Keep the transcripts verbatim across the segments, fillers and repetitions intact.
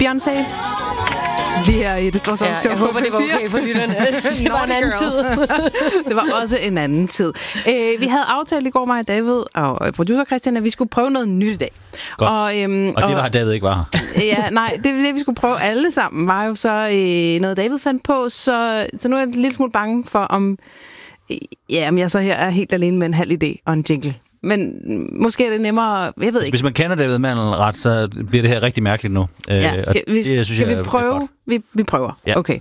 Beyoncé. Lige her i Det Store Show. Ja, jeg håber, det var okay for lytterne. Det var en anden tid. Det var også en anden tid. Øh, vi havde aftalt i går, mig og David og producer Christian, at vi skulle prøve noget nyt i dag. Godt. Og, øhm, og det var, at David ikke var her. Ja, nej, det, det vi skulle prøve alle sammen, var jo så øh, noget, David fandt på. Så, så nu er jeg en lille smule bange for, om, øh, ja, om jeg så her er helt alene med en halv idé og en jingle. Men måske er det nemmere, jeg ved ikke. Hvis man kender David Mandel ret, så bliver det her rigtig mærkeligt nu. Ja, skal, vi, det, synes skal jeg, vi prøve? Vi, vi prøver. Ja. Okay.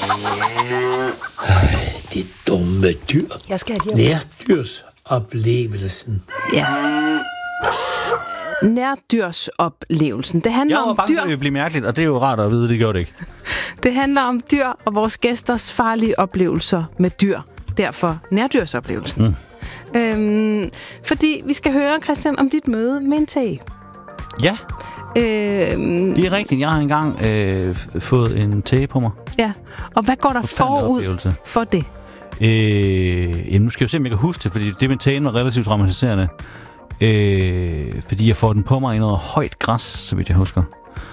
Ej, det dumme dyr. Jeg skal have de Nærdyrsoplevelsen. Ja. Nærdyrsoplevelsen. Det handler jeg var om bange dyr. for, at det bliver mærkeligt, og det er jo rart at vide, det gjorde det ikke. Det handler om dyr og vores gæsters farlige oplevelser med dyr. Derfor nærdyrsoplevelsen. Mm. Øhm, fordi vi skal høre, Christian, om dit møde med en tage. Ja, øhm, det er rigtigt. Jeg har engang øh, fået en tage på mig. Ja, og hvad går der forud oplevelse. for det? Øh, jamen, nu skal jeg se, om jeg kan huske det, fordi det med tagen var relativt traumatiserende. Øh, fordi jeg får den på mig i noget højt græs, så vidt jeg husker.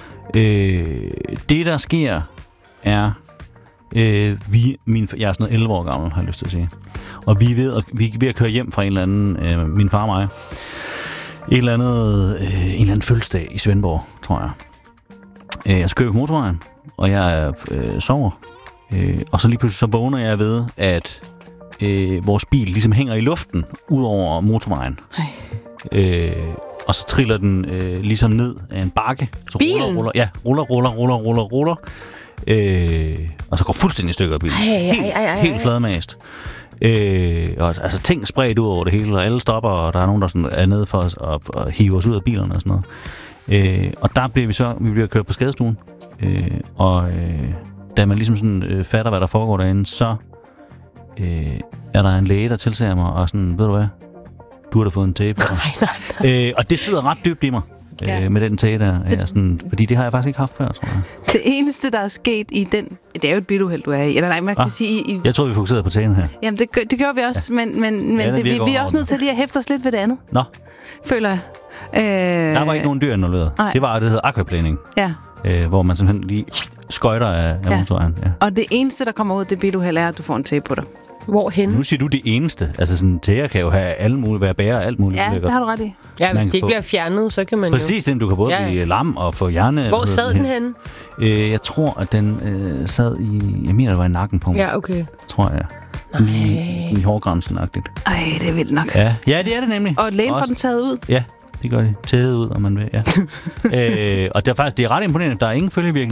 Øh, det, der sker, er... Øh, vi, min, jeg er sådan noget elleve år gammel, har jeg lyst til at sige. Og vi er ved at, vi er ved at køre hjem fra en eller anden, øh, min far og mig, et eller andet, øh, en eller anden fødselsdag i Svendborg, tror jeg. Øh, jeg skal køre på motorvejen, og jeg øh, sover. Øh, og så lige pludselig så vågner jeg ved, at øh, vores bil ligesom hænger i luften ud over motorvejen. Øh, og så triller den øh, ligesom ned af en bakke. Så Bilen? Ruller, ruller, ja, ruller, ruller, ruller, ruller, ruller. Øh, og så går fuldstændig i stykker af bilen. Ej, ej, helt, ej, ej, helt fladmast. Øh, og altså ting spredt ud over det hele, og alle stopper, og der er nogen, der sådan er nede for os og, og hiver os ud af bilerne og sådan noget. Øh, og der bliver vi så, vi bliver kørt på skadestuen, øh, og øh, da man ligesom sådan øh, fatter, hvad der foregår derinde, så øh, er der en læge, der tilser mig, og sådan, ved du hvad, du har da fået en tape. Nej, nej, nej. Øh, og det sidder ret dybt i mig. Ja. Øh, med den tage der, er sådan, fordi det har jeg faktisk ikke haft før, tror jeg. Det eneste, der er sket i den... Det er jo et biluheld, du er i. Eller nej, man kan ah, sige... I, jeg tror vi fokuserede på tagen her. Jamen, det, gør, det gør vi også, ja. men, men, men ja, det, vi, vi er også nødt til lige at hæfte os lidt ved det andet. Nå. Føler jeg. Øh, der var ikke nogen dyr involveret. Det var det, der hedder aquaplaning. Ja. Øh, hvor man simpelthen lige skøjter af, af ja. motorvejen. Ja. Og det eneste, der kommer ud af det biluheld, er, at du får en tape på dig. Hvorhen? Nu siger du det eneste. Altså sådan, tager kan jo have alle mulige, være bærer alt muligt. Ja, det har du ret i. Ja, hvis det ikke få... bliver fjernet, så kan man præcis, jo... du kan både ja. blive lam og få hjerne... Hvor sad den henne? Øh, jeg tror, at den øh, sad i... Jeg mener, det var i nakken på mig. Ja, okay. Tror jeg. Sådan i, sådan i hårgrænsen-agtigt. Ej, det er vildt nok. Ja, ja det er det nemlig. Og lægen får den taget ud? Ja, det gør de. Taget ud, om man vil, ja. øh, og det er faktisk det er ret imponerende. Der er ingen følgevirkning.